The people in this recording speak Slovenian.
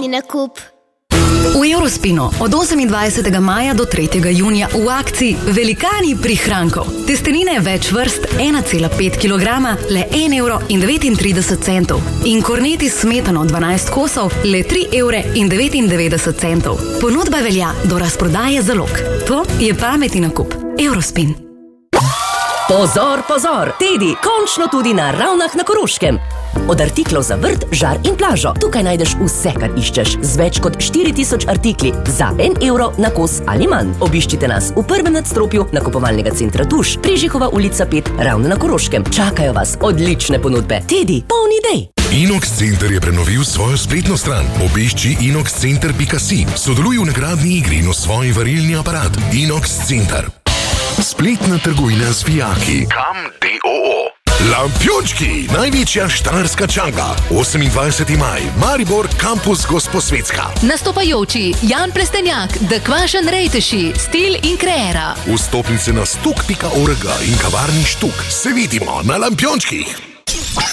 Pojdi na kup. V Eurospinu od 28. maja do 3. junija v akciji Velikani prihrankov. Testenine več vrst 1,5 kg, le 1,39 €. In korneti s smetano 12 kosov, le 3,99 €. Ponudba velja do razprodaje zalog. To je pametni nakup. Eurospin. Pozor, pozor! Tedi, končno tudi na Ravnah na Koroškem. Od artiklov za vrt, žar in plažo. Tukaj najdeš vse, kar iščeš, z več kot 4000 artikli za 1 € na kos ali manj. Obiščite nas v prvem nadstropju nakupovalnega centra Tuš, Prižihova ulica 5, Ravne na Koroškem. Čakajo vas odlične ponudbe. Tedi, poln idej! Inox Center je prenovil svojo spletno stran. Obišči inoxcenter.si. Sodeluj v nagradni igri in osvoji varilni aparat. Inox Center. Spletna trgovina z vijaki. Kam DOO. Lampiončki, največja štajerska čanga. 28. maj, Maribor, kampus Gosposvetska. Nastopajoči Jan Plestenjak, The Kvašen Rejteši, Stil in Kreera. Vstopnice na stuk.org in kavarni Štuk. Se vidimo na Lampiončkih.